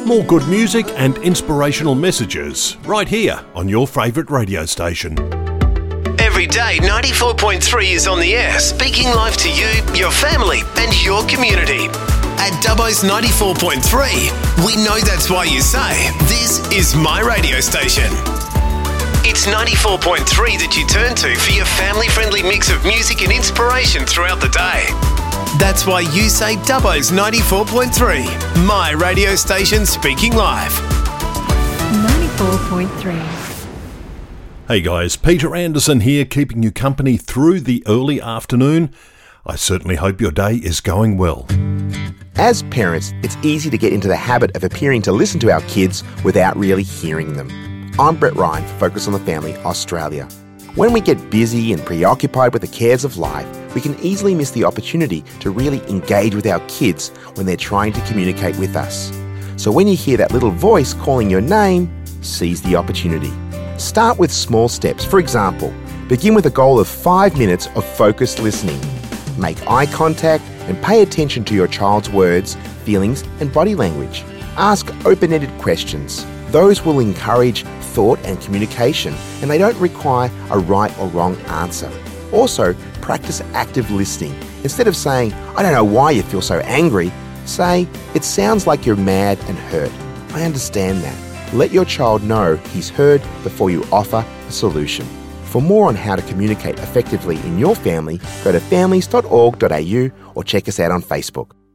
More good music and inspirational messages right here on your favourite radio station. Every day, 94.3 is on the air, speaking live to you, your family and your community. At Dubbo's 94.3, we know that's why you say, this is my radio station. It's 94.3 that you turn to for your family-friendly mix of music and inspiration throughout the day. That's why you say Dubbo's 94.3, my radio station speaking live. 94.3. Hey guys, Peter Anderson here, keeping you company through the early afternoon. I certainly hope your day is going well. As parents, it's easy to get into the habit of appearing to listen to our kids without really hearing them. I'm Brett Ryan for Focus on the Family Australia. When we get busy and preoccupied with the cares of life, we can easily miss the opportunity to really engage with our kids when they're trying to communicate with us. So when you hear that little voice calling your name, seize the opportunity. Start with small steps. For example, begin with a goal of 5 minutes of focused listening. Make eye contact and pay attention to your child's words, feelings and body language. Ask open-ended questions. Those will encourage thought and communication, and they don't require a right or wrong answer. Also, practice active listening. Instead of saying, I don't know why you feel so angry, say, it sounds like you're mad and hurt. I understand that. Let your child know he's heard before you offer a solution. For more on how to communicate effectively in your family, go to families.org.au or check us out on Facebook.